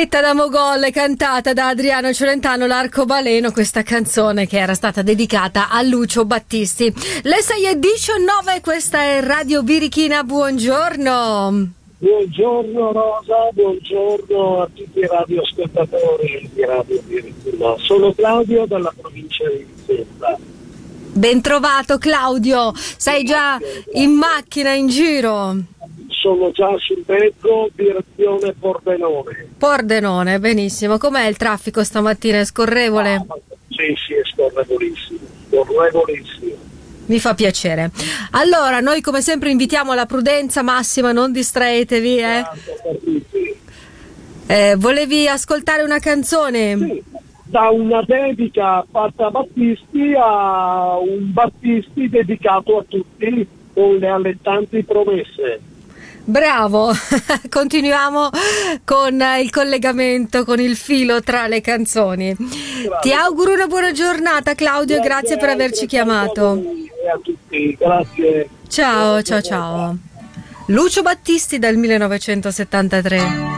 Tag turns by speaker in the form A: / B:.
A: Scritta da Mogol e cantata da Adriano Celentano, L'Arcobaleno, questa canzone che era stata dedicata a Lucio Battisti. Le 6:19, questa è Radio Birichina, buongiorno.
B: Buongiorno Rosa, buongiorno a tutti i radioascoltatori di Radio Birichina. Sono Claudio dalla provincia di Vicenza.
A: Ben trovato Claudio, sei già in macchina, in giro?
B: Sono già sul mezzo, direzione Pordenone.
A: Pordenone, benissimo. Com'è il traffico stamattina? È scorrevole?
B: Sì, è scorrevolissimo.
A: Mi fa piacere. Allora, noi come sempre invitiamo alla prudenza massima, non distraetevi, volevi ascoltare una canzone?
B: Sì, da una dedica fatta a Battisti a un Battisti dedicato a tutti con le allettanti promesse.
A: Bravo, continuiamo con il collegamento, con il filo tra le canzoni. Grazie. Ti auguro una buona giornata Claudio, e grazie per averci chiamato.
B: E a tutti, grazie.
A: Ciao. Lucio Battisti dal 1973.